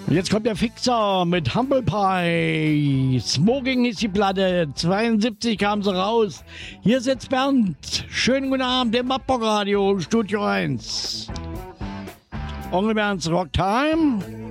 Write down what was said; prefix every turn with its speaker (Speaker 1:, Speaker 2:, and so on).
Speaker 1: Jetzt kommt der Fixer mit Humble Pie. Smoking ist die Platte. 72 kam sie raus. Hier sitzt Bernd. Schönen guten Abend im Mapbock Radio, Studio 1. Onkel Bernds Rock Time.